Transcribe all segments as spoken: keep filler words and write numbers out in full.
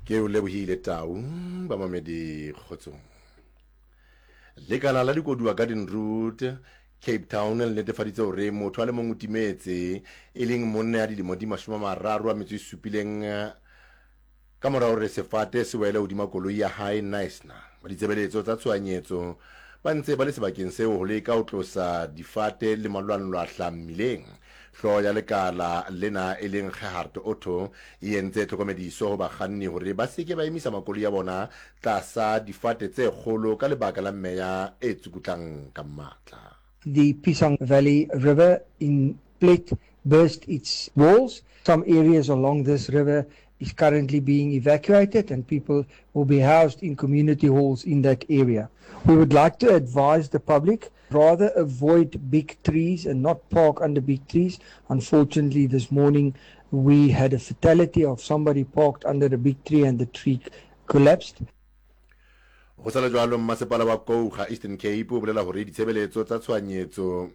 ke o lebohile tau ba mamedi kgotsong lekala la dikodua Garden Route Cape Town le netefaditse hore motho a le mong o timetse e leng monna ya dilemo di mashome a mararo a metso e supileng ka mora hore sefate se wele hodima koloi ya hae Naisna ba ditsebeletso tsa tshohanyetso ba ntse ba le sebakeng seo ho leka ho tlosa difate le malwanlo a hlammileng. Hloho ya lekala lena e leng Gerhard Otto e entse tlhokomediso ho bakganni hore ba seke ba emisa makoloi ya bona tlasa difate tse kgolo ka lebaka la meya e tsukutlang ka matla. The Pisang Valley River in Plet burst its walls. Some areas along this river is currently being evacuated and people will be housed in community halls in that area. We would like to advise the public rather avoid big trees and not park under big trees. Unfortunately, this morning we had a fatality of somebody parked under a big tree and the tree collapsed. Go sala jwalo mmasepala wa Kouga Eastern Cape o bolela hore ditshebeletso tsa tshwanyetso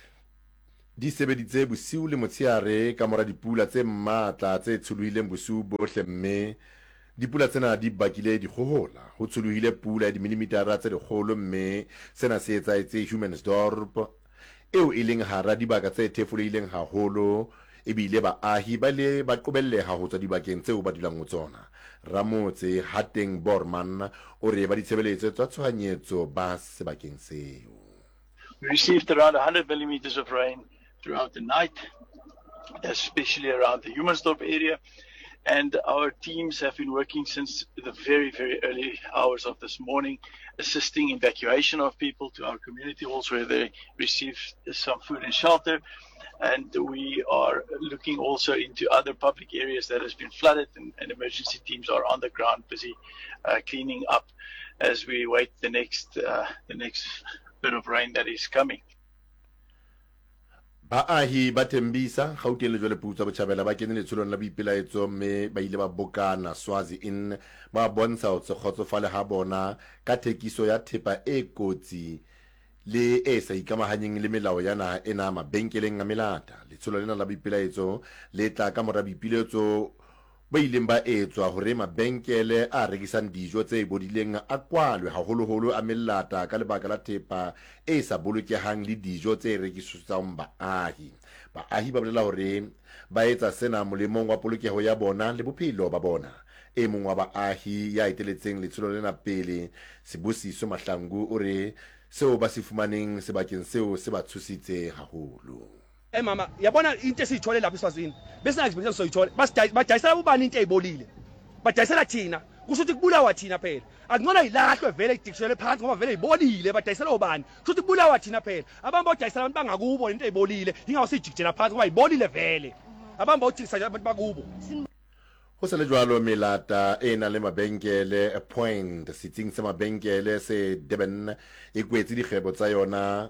di sebeditse bosiu le motsheare ka mora dipula tse matla tse tshulohileng bosiu bohle mme dipula tsena di bakile dikgohola ho tshulohile pula di milimitara tse dikgolo mme sena se etsaetse Humansdorp eo e leng hara dibaka tse thefolehileng haholo ebile baahi ba le ba qobelleha ho tswa dibakeng tseo ba dulang ho tsona. Ramotse Hateng Borman o re ba ditshebeletso tsa tshohanyetso ba sebakeng seo. We received around one hundred millimeters of rain throughout the night, especially around the Humansdorp area. And our teams have been working since the very, very early hours of this morning, assisting evacuation of people to our community halls where they receive some food and shelter. And we are looking also into other public areas that has been flooded, and, and emergency teams are on the ground busy uh, cleaning up as we wait the next uh, the next bit of rain that is coming. Baahi ba Tembisa Gauteng le jwale putsa botjhabela ba kene letsholong la boipelaetso mme ba ile ba bokana Swazi in ba bontsha ho tsogotsofale ha bona ka thekiso ya thepa e kotsi le e sa ikamahanyeng le melao ya naha ena mabenkeleng a melata. Letsholo lena la boipelaetso le tla ka mora boipiletso ba ileng ba etswa hore mabenkele a rekisang dijo tse bodileng a kwalwe haholoholo a melata ka lebaka la thepa e sa bolokehang le dijo tse rekiswang baahi. Baahi ba bolela hore ba etsa sena molemong wa polokeho ya bona le bophelo ba bona. E mong wa baahi ya eteletseng letsholo lena pele Sibusiso Mahlangu o re seo ba se fumaneng sebakeng seo se ba tshositse haholo. Eh mama yabona into esiyithole lapha eSwazini bese na experience soyithole basidayisela ubani into eyibolile badayisela thina kusho ukuthi kubulawa thina phela akungona ilahlwe vele idikishele phansi ngoba vele ibolile badayisela ubani kusho ukuthi kubulawa thina phela abamba odayisela abantu bangakubo into eyibolile ingawo sijikijela phansi ngoba ibolile vele abamba othikisa abantu bakubo. Ho sele jwalo melata e na le mabenkele a point sitting sa mabenkele se Durban e kwetse dikgebo tsa yona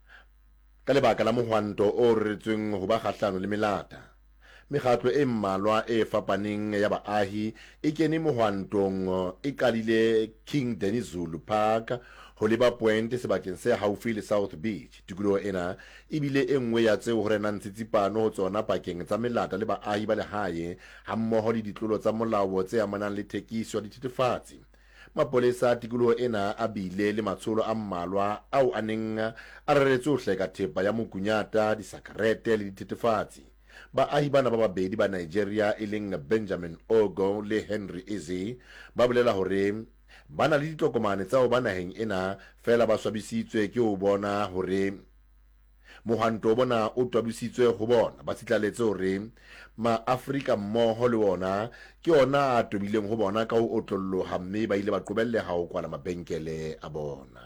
ka lebaka la mohwanto o retsweng ho ba kgahlano le melata. Mekgatlo e mmalwa e fapaneng ya baahi e kene mohwantong e qalile King Dennis Zulu Park ho leba point sebakeng se haufi le South Beach. Tikoloho ena e bile e nngwe ya tseo ho renang tsitsipano ho tsona pakeng tsa melata le baahi ba lehae hammoho le ditlolo tsa molao tse amanang le thekiso ya dithethefatsi. Mapolesa tikoloho ena a bile le matsholo a mmalwa ao a neng a reretse ho hleka thepa ya mokunyata, disakarete le dithethefatsi. Baahi bana ba babedi ba Nigeria e leng Benjamin Ogo le Henry Eze ba bolela hore bana le ditokomane tsa ho ba naheng ena fela ba swabisitswe ke ho bona hore mohanto bona o twabisitswe ho bona. Ba tsitlaletse hore ma-Afrika mmoho le ona ke ona a tobileng ho bona ka ho otlolloha mme ba ile ba qobelleha ho kwala mabenkele a bona.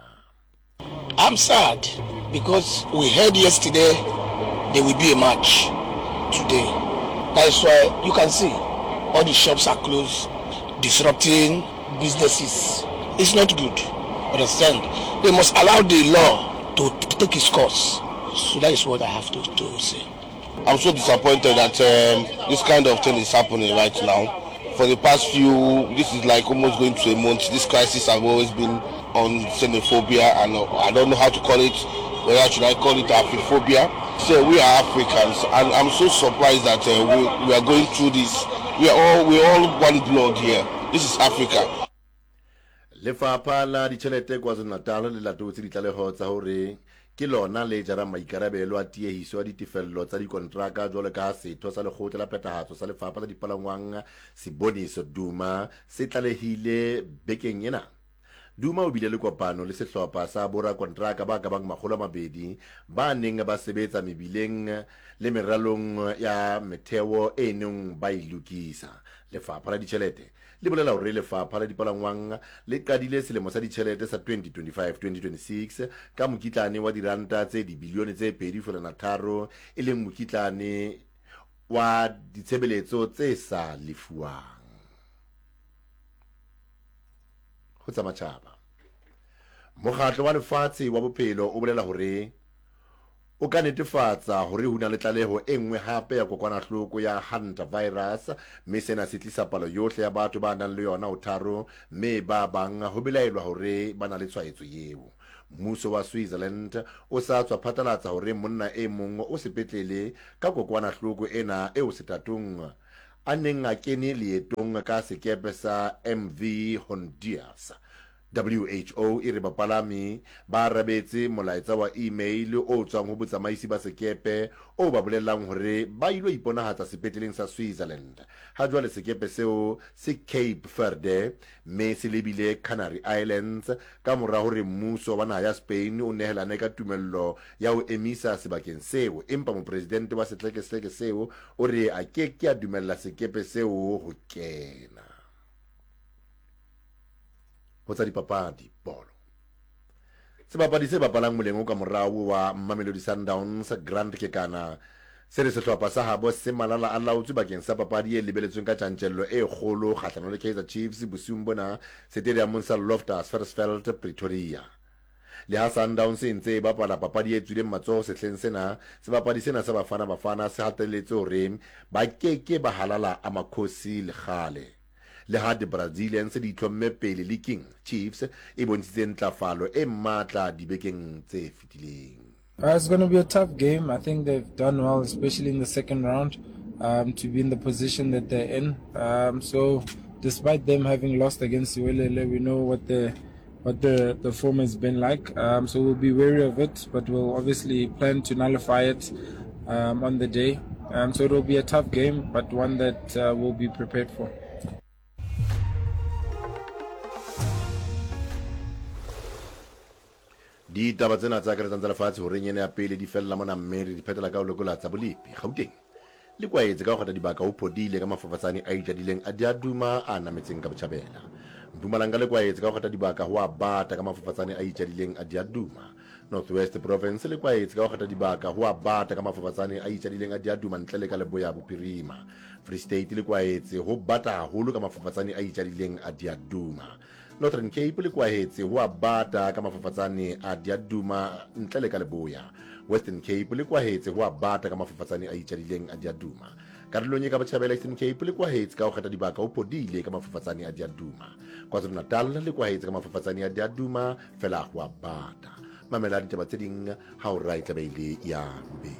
I'm sad because we heard yesterday there will be a march today. That's why you can see all the shops are closed, disrupting businesses. It's not good. Understand? They must allow the law to, to take its course. So that is what I have to, to say. I'm so disappointed that um, this kind of thing is happening right now. For the past few, this is like almost going to a month. This crisis has always been on xenophobia, and uh, I don't know how to call it. Whether should I call it Afrophobia? So we are Africans, and I'm so surprised that uh, we, we are going through this. We are all we are all one blood here. This is Africa. Lefapha la ditjhelete KwaZulu-Natal le latotse ditlaleho tsa hore ke lona le jara maikarabelo a tiehiso ya ditefello tsa dikontraka jwalo ka setho sa lekgotla la phethahatso sa lefapha la dipalangwang Siboniso Duma se tlalehile bekeng ena. Duma o bile le kopano le sehlopha sa borakontraka ba ka bang makgolo a mabedi ba neng ba sebetsa mebileng le meralong ya metheo e neng ba ilokisa. Lefapha la ditjhelete le bolela hore lefapha la dipalangwang le qadile selemo sa ditjhelete sa twenty twenty-five twenty twenty-six ka mokitlane wa diranta tse dibilione tse pedi feela tharo e leng mokitlane wa ditshebeletso tse sa lefuwang. Ho tsa matjhaba, mokgatlo wa lefatshe wa bophelo o bolela hore o ka netefatsa hore ho na le tlaleho e nngwe hape ya kokwanahloko ya hantavirus, mme sena se tlisa palo yohle ya batho ba nang le yona ho tharo, mme ba bang ho belaelwa hore ba na le tshwaetso eo. Mmuso wa Switzerland o sa tswa phatlalatsa hore monna e mong o sepetlele ka kokwanahloko ena eo setatong a neng a kene leetong ka sekepe sa M V Honduras. W H O e re bapalami ba rabetse molaetsa wa email o tswang ho botsamaisi ba sekepe o ba bolelang hore ba ilo iponahatsa sepetleleng sa Switzerland. Ha jwale sekepe seo se Cape Verde mme se lebile Canary Islands ka mora hore mmuso wa naha ya Spain o nehelane ka tumello ya ho emisa sebakeng seo, empa mopresidente wa setleke seo o re a ke ke a dumella sekepe seo ho kena. Ho tsa dipapadi bolo, sebapadi se bapalang moleng ka morao wa Mamelodi Sundowns Grand Kekana se re sehlopha sa habo se malala a laotswe bakeng sa papadi e lebeletsweng ka tjantjello e kgolo kgahlano le Kaizer Chiefs bosiung bona stadiumong sa Loftus Versfeld Pretoria. Le ha Sundowns e ntse e bapala papadi e tswileng matsoho sehleng sena, sebapadi sena sa Bafana Bafana se hatelletse hore ba keke ba halala a makhosi le kgale. Le ha the Brazilians di tlomme pele le King Chiefs e bontshitse ntlafalo e matla dibekeng tse fetileng. Uh, it's going to be a tough game. I think they've done well, especially in the second round, um, to be in the position that they're in. Um, so, despite them having lost against Uelele, we know what the what the, the form has been like. Um, so we'll be wary of it, but we'll obviously plan to nullify it um, on the day. Um, so it will be a tough game, but one that uh, we'll be prepared for. Di taba tsena tsa karetsang tsa lefatshe hore nyene ya pele di fella mona mmere di phetela ka ho lekola tsa bolipi Gauteng le kwaetse ka ho kgata dibaka ho phodile ka mafafatsane a itjadileng a diaduma a nametseng ka botjhabela. Mpumalanga le kwaetse ka ho kgata dibaka ho a bata ka mafafatsane a itjadileng a diaduma. Northwest Province le kwaetse ka ho kgata dibaka ho a bata ka mafafatsane a itjadileng a diaduma ntle le ka leboya bophirima. Free State le kwaetse ho bata haholo ka mafafatsane a itjadileng a diaduma. Northern Cape le kwahetse ho a bata ka mafafatsane a diaduma ntle le ka leboya. Western Cape le kwahetse ho a bata ka mafafatsane a itjadileng a diaduma. Karolong ka botjhabela Eastern Cape le kwahetse ka ho kgetha dibaka ho phodile ka mafafatsane a diaduma. KwaZulu-Natal le kwahetse ka mafafatsane a diaduma fela ho a bata. Mamela ditaba tse ding ha o ra itlabeile ya be.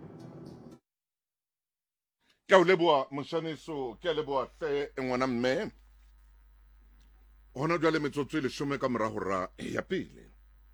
Ke o leboa moshaneso, ke leboa fe ngwana mme. Hona jwale metsotso e leshome ka mora hora ya pele.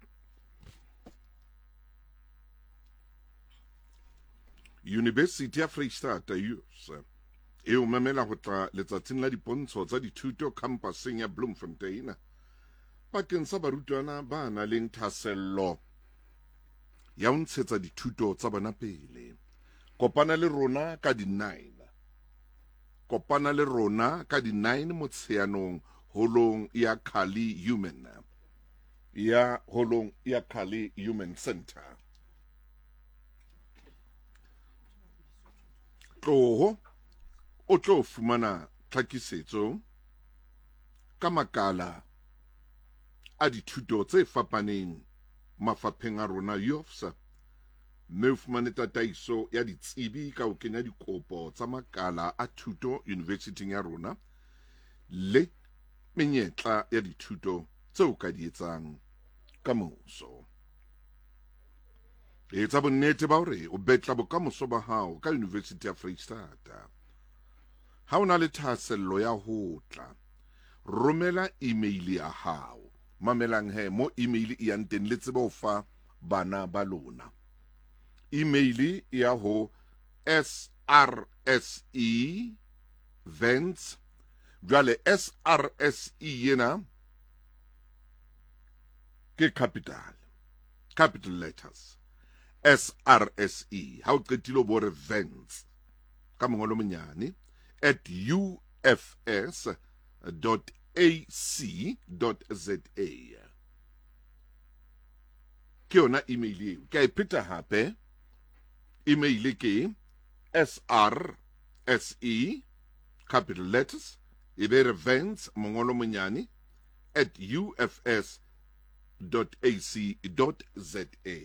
University ya Freistata U S e o memela ho tla letsatsing la dipontsho tsa dithuto campuseng ya Bloemfontein bakeng sa barutwana ba nang le thasello ya ho ntshetsa dithuto tsa bona pele. Kopana le rona ka di nine. Kopana le rona ka di nine Motsheanong holong ya Kali Human ya holong ya Kali Human Center. Tloho o tlo fumana tlhakisetso ka makala a dithuto tse fapaneng mafapheng a rona U F S A, mme o fumane tataiso ya ditsebi ka ho kenya dikopo tsa makala a thuto university ya rona le menyetla ya dithuto tseo ka di etsang ka moso. Etsa bonnete ba hore o betla bokamoso ba hao ka University ya Freistata. Ha o na le thahasello ya ho tla, romela email ya hao. Mamelang he mo email e yang teng le tsebe ho fa bana ba lona. Email ya ho S R S E Vents jwale S R S E yena ke capital capital letters S R S E ha o qetile bo re Vents ka mongolo monyane at U F S dot A C dot Z A ke yona email eo. Ke a ipeta hape email ke S R S E capital letters ebe re Vents mongolo monyane at U F S dot A C dot Z A.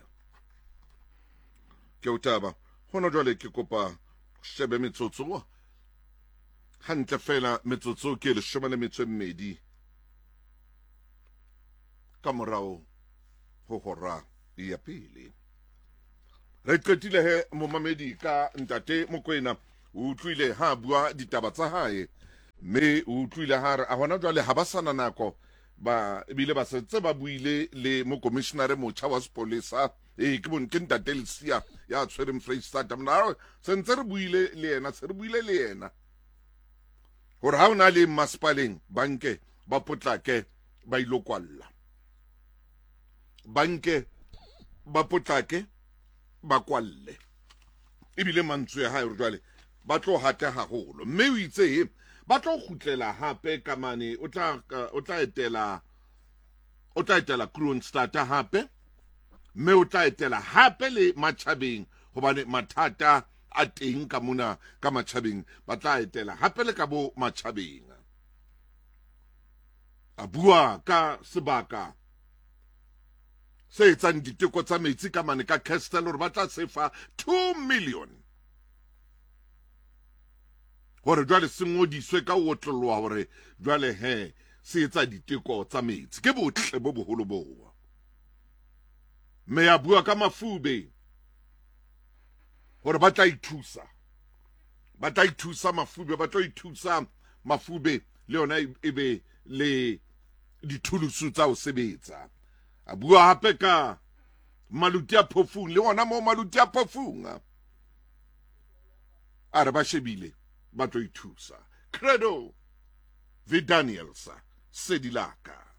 Ke o taba hona jwale ke kopa shebe metsotso hantle fela metsotso ke le shoma le metso e mmedi ka morao ho hora ya pele. Re qetile he momamedi ka ntate Mokoena o utlwile ha bua ditaba tsa hae mme o utlwile ha re a hona jwale ha ba sana nako ba ebile ba setse ba buile le mo commissioner motjha wa sepolesa e ke bon ke ntate Lesia ya tshwereng Freistata mna sentse re buile le yena se re buile le yena hore ha ona le masipaleng banke ba potlake ba ilo kwalla banke ba potlake ba kwalle ebile mantswe ha re jwale ba tlo hata haholo mme o itse ba tlo khutlela hape ka mane o tla o tla etela o tla etela Kroonstad hape mme o tla etela hape le Matjhabeng hobane mathata a teng ka mona ka Matjhabeng ba tla etela hape le ka bo Matjhabeng a bua ka sebaka se etsang diteko tsa metsi ka mane ka Castle hore ba tla sefa two million hore jwale se ngodiswe ka otlolwa hore jwale he se etsa diteko tsa metsi ke botle bo boholo bo me ya bua ka Mafube hore ba tla ithusa ba tla ithusa Mafube ba tla ithusa Mafube le yona ebe le dithulusu tsa o sebetsa a bua hape ka Maluti a Phofung le ona mo Maluti a Phofung a re ba shebile ba tlo ithusa Credo Vidanielsa Sedilaka